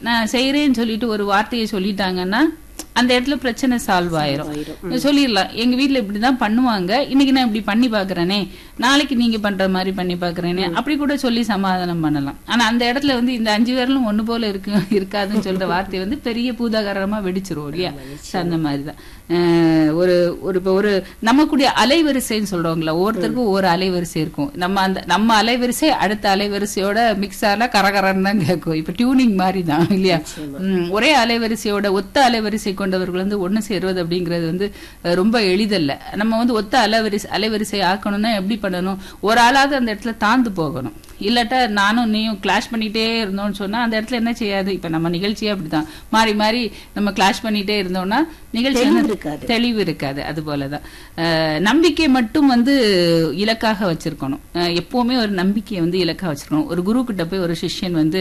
நான் செய்யறேன்னு சொல்லிட்டு ஒரு வார்த்தையை சொல்லிட்டாங்கன்னா அந்த இடத்துல பிரச்சனை சால்வ் ஆயிரும். சொல்லிடலாம், எங்க வீட்டுல இப்படிதான் பண்ணுவாங்க, இன்னைக்கு நான் இப்படி பண்ணி பாக்குறேனே, நாளைக்கு நீங்க பண்ற மாதிரி பண்ணி பாக்குறேனே, அப்படி கூட சொல்லி சமாதானம் பண்ணலாம். ஆனா அந்த இடத்துல வந்து இந்த 5 பேர்களும் ஒண்ணு போல இருக்காதுன்னு சொல்ற வார்த்தை வந்து பெரிய பூதாகாரமா வெடிச்சிரும் இல்லையா? அந்த மாதிரிதான் ஒரு நமக்குடைய அலைவரிசைன்னு சொல்றவங்களா, ஒவ்வொருத்தருக்கும் ஒரு அலைவரிசை இருக்கும். நம்ம அலைவரிசை அடுத்த அலைவரிசையோட மிக்ஸ் ஆனா கரகரன்னு தான் கேட்கும். இப்ப டியூனிங் மாதிரி தான் இல்லையா? ஒரே அலைவரிசையோட ஒத்த அலைவரிசை கொண்டவர்கள் வந்து ஒண்ணு சேருவது அப்படிங்கிறது வந்து ரொம்ப எளிதல்ல. நம்ம வந்து ஒத்த அலைவரிசை ஆக்கணும்னா எப்படி பண்ணணும்? ஒரு ஆளாவது அந்த இடத்துல தாழ்ந்து போகணும். இல்லாட்டா நானும் நீயும் கிளாஷ் பண்ணிட்டே இருந்தோம்னு சொன்னா அந்த இடத்துல என்ன செய்யாது? இப்ப நம்ம நிகழ்ச்சியே அப்படித்தான், மாறி மாறி நம்ம கிளாஷ் பண்ணிட்டே இருந்தோம்னா நிகழ்ச்சி தெளிவு இருக்காது. அது போலதான் நம்பிக்கை மட்டும் வந்து இலக்காக வச்சிருக்கணும். எப்பவுமே ஒரு நம்பிக்கையை வந்து இலக்காக வச்சிருக்கணும். ஒரு குரு கிட்ட போய் ஒரு சிஷ்யன் வந்து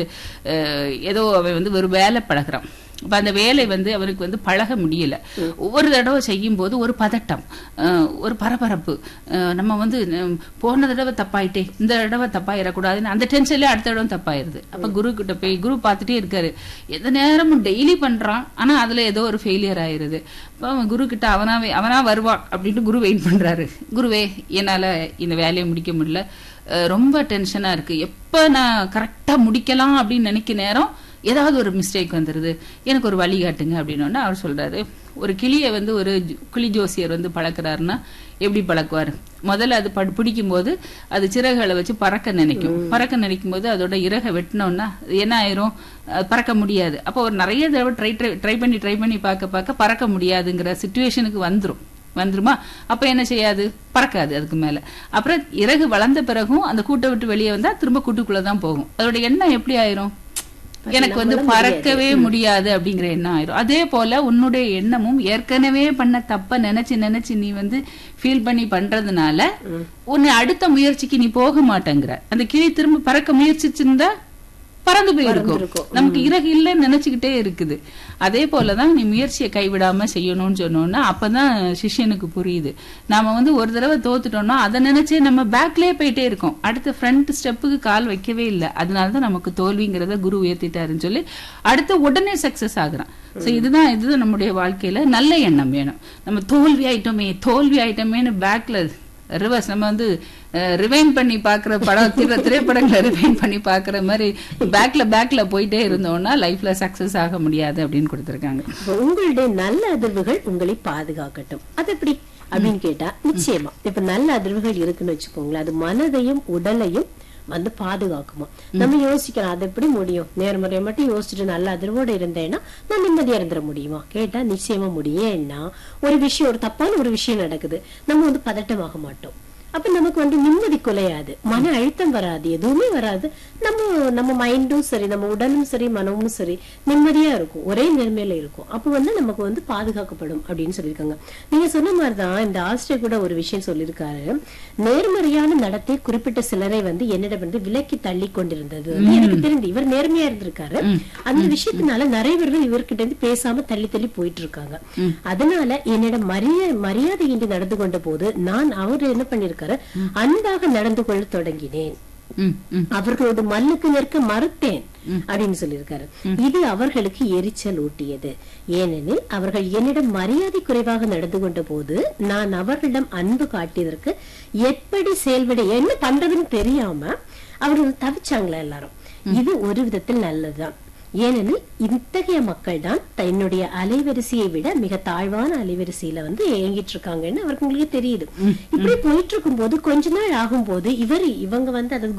ஏதோ அவன் வந்து ஒரு வேலை பழகுறான். அப்ப அந்த வேலை வந்து அவருக்கு வந்து பழக முடியல. ஒவ்வொரு தடவை செய்யும் போது ஒரு பதட்டம், ஒரு பரபரப்பு. நம்ம வந்து போன தடவை தப்பாயிட்டே இந்த தடவை தப்பாயிடக்கூடாதுன்னு அந்த டென்ஷன்ல அடுத்த தடவை தப்பாயிருது. அப்ப குரு கிட்ட போய் குரு பார்த்துட்டே இருக்காரு, எந்த நேரமும் டெய்லி பண்றான், ஆனா அதுல ஏதோ ஒரு ஃபெயிலியர் ஆயிருது. அப்ப அவன் குரு கிட்ட அவனா வருவான் அப்படின்ட்டு குரு வெயிட் பண்றாரு. குருவே, என்னால இந்த வேலையை முடிக்க முடியல, ரொம்ப டென்ஷனா இருக்கு, எப்ப நான் கரெக்டா முடிக்கலாம் அப்படின்னு நினைக்க நேரம் ஏதாவது ஒரு மிஸ்டேக் வந்துருது, எனக்கு ஒரு வழி காட்டுங்க அப்படின்னு அவர் சொல்றாரு. ஒரு கிளியை வந்து ஒரு கிளி ஜோசியர் வந்து பழக்கிறாருன்னா எப்படி பழக்குவாரு? முதல்ல அது பிடிக்கும் போது அது சிறகுகளை வச்சு பறக்க நினைக்கும் போது அதோட இறகை வெட்டினோம்னா என்ன ஆயிரும்? பறக்க முடியாது. அப்போ ஒரு நிறைய தடவை ட்ரை பண்ணி பார்க்க பறக்க முடியாதுங்கிற சிச்சுவேஷனுக்கு வந்துருமா? அப்ப என்ன செய்யாது? பறக்காது அதுக்கு மேல. அப்புறம் இறகு வளர்ந்த பிறகும் அந்த கூட்டை விட்டு வெளியே வந்தா திரும்ப கூட்டுக்குள்ளதான் போகும். அதோட எண்ணம் எப்படி ஆயிரும்? எனக்கு வந்து பறக்கவே முடியாது அப்படிங்கிற எண்ணம் ஆயிரும். அதே போல உன்னுடைய எண்ணமும் ஏற்கனவே பண்ண தப்ப நினைச்சு நீ வந்து ஃபீல் பண்ணி பண்றதுனால உன்னை அடுத்த முயற்சிக்கு நீ போக மாட்டேங்கிற. அந்த கிளி திரும்ப பறக்க முயற்சிச்சிருந்தா பறந்து போயிருக்கும். நமக்கு இறகு இல்லைன்னு நினைச்சுக்கிட்டே இருக்குது. அதே போலதான் நீ முயற்சியை கைவிடாம செய்யணும்னு சொன்னோம்னா அப்பதான் சிஷ்யனுக்கு புரியுது. நாம வந்து ஒரு தடவை தோத்துட்டோம்னா அதை நினைச்சே நம்ம பேக்லயே போயிட்டே இருக்கோம், அடுத்த ஃப்ரண்ட் ஸ்டெப்புக்கு கால் வைக்கவே இல்லை. அதனாலதான் நமக்கு தோல்விங்கிறத குரு உயர்த்திட்டாருன்னு சொல்லி அடுத்த உடனே சக்சஸ் ஆகுறான். சோ இதுதான் நம்முடைய வாழ்க்கையில நல்ல எண்ணம் வேணும். நம்ம தோல்வி ஆயிட்டோமேன்னு பேக்ல ரிவர்ஸ் நம்ம வந்து ரிவைன் பண்ணி பாக்குற திரைப்படங்களை ரிவைன் பண்ணி பாக்குற மாதிரி பேக்ல போயிட்டே இருந்தோம்னா லைஃப்ல சக்சஸ் ஆக முடியாது அப்படின்னு கொடுத்திருக்காங்க. உங்களுடைய நல்ல அதிர்வுகள் உங்களை பாதுகாக்கட்டும். அது எப்படி அப்படின்னு கேட்டா, நிச்சயமா இப்ப நல்ல அதிர்வுகள் இருக்குன்னு வச்சுக்கோங்களேன், அது மனதையும் உடலையும் வந்து பாதுகாக்குமா. நம்ம யோசிக்கலாம், அது எப்படி முடியும்? நேர்மறையை மட்டும் யோசிச்சுட்டு நல்ல அதிர்வோட இருந்தேன்னா நான் நிம்மதியா இருந்துட முடியுமா? கேட்டா நிச்சயமா முடியும். ஏன்னா ஒரு தப்பான ஒரு விஷயம் நடக்குது, நம்ம வந்து பதட்டமாக மாட்டோம். அப்ப நமக்கு வந்து நிம்மதி குலையாது, மன அழுத்தம் வராது, எதுவுமே வராது. நம்ம மைண்டும் சரி, நம்ம உடலும் சரி, மனமும் சரி நிம்மதியா இருக்கும், ஒரே நேர்மையில இருக்கும். அப்ப வந்து நமக்கு வந்து பாதுகாக்கப்படும் அப்படின்னு சொல்லியிருக்காங்க. நீங்க சொன்ன மாதிரிதான் இந்த ஆசிரியர் கூட ஒரு விஷயம் சொல்லியிருக்காரு. நேர்மறையான நடத்தை குறிப்பிட்ட சிலரை வந்து என்னிடம் வந்து விலக்கி தள்ளி கொண்டிருந்தது. எனக்கு தெரிந்து இவர் நேர்மையா இருந்திருக்காரு, அந்த விஷயத்தினால நிறைய பேர்கள் இவர்கிட்ட இருந்து பேசாம தள்ளி போயிட்டு இருக்காங்க. அதனால என்னிடம் மரியாதையின்றி நடந்து கொண்ட போது நான் அவர் என்ன பண்ணிருக்காரு, அன்பாக நடந்து கொள்ள தொடங்கினேன், அவர்களோடு மல்லுக்கு நிற்க மறுத்தேன் அப்படின்னு சொல்லியிருக்காரு. இது அவர்களுக்கு எரிச்சல் ஊட்டியது. ஏனெனில் அவர்கள் என்னிடம் மரியாதை குறைவாக நடந்து கொண்ட போது நான் அவர்களிடம் அன்பு காட்டியதற்கு எப்படி செயல்பட என்ன பண்றதுன்னு தெரியாம அவர்கள் தவிச்சாங்களா எல்லாரும். இது ஒரு விதத்தில் நல்லதுதான். ஏனெனில் இத்தகைய மக்கள் தான் தன்னுடைய அலைவரிசையை விட மிக தாழ்வான அலைவரிசையில வந்து இயங்கிட்டு இருக்காங்கன்னு அவங்களுக்கு தெரியுது. இப்படி போயிட்டு இருக்கும் போது கொஞ்ச நாள் ஆகும் போது இவங்க வந்து அது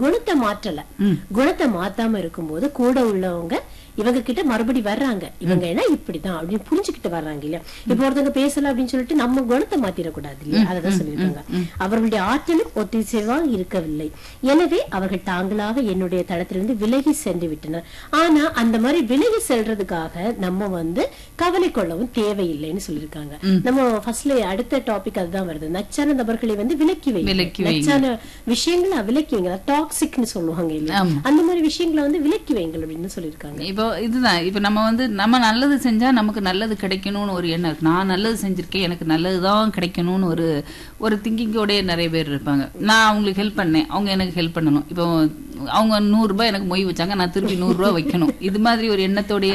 குணத்தை மாத்தாம இருக்கும் போது கூட உள்ளவங்க இவங்க கிட்ட மறுபடி வர்றாங்க. இவங்க என்ன இப்படிதான் அப்படின்னு புரிஞ்சுக்கிட்டு வர்றாங்க இல்லையா? இப்ப ஒருத்தவங்க பேசல அப்படின்னு சொல்லிட்டு நம்ம குணத்தை மாத்திரக்கூடாது இல்லையா? அததான் சொல்லியிருக்காங்க. அவர்களுடைய ஆற்றலும் ஒத்திசைவா இருக்கவில்லை. எனவே அவர்கள் தாங்களாக என்னுடைய தளத்திலிருந்து விலகி சென்று விட்டனர். ஆனா அந்த மாதிரி விலகி செல்றதுக்காக நம்ம வந்து கவலை கொள்ளவும் தேவையில்லைன்னு சொல்லியிருக்காங்க. நம்ம ஃபர்ஸ்ட்ல அடுத்த டாபிக் அதுதான் வருது. நச்சான நபர்களை வந்து விலக்கி வைங்க, நச்சான விஷயங்களை விலக்கி வைங்க, டாக்ஸிக்னு சொல்லுவாங்க இல்லையா? அந்த மாதிரி விஷயங்களை வந்து விலக்கி வைங்க அப்படின்னு சொல்லியிருக்காங்க. இப்போ இதுதான், இப்ப நம்ம வந்து நம்ம நல்லது செஞ்சா நமக்கு நல்லது கிடைக்கணும்னு ஒரு எண்ணம் இருக்கு. நான் நல்லது செஞ்சிருக்கேன், எனக்கு நல்லதுதான் கிடைக்கணும்னு ஒரு திங்கிங்கோடய நிறைய பேர் இருப்பாங்க. நான் அவங்களுக்கு ஹெல்ப் பண்ணேன், அவங்க எனக்கு ஹெல்ப் பண்ணணும். இப்போ அவங்க 100 ரூபாய் எனக்கு மொய் வச்சாங்க, நான் திருப்பி 100 ரூபாய் வைக்கணும். இது மாதிரி ஒரு எண்ணத்தோடய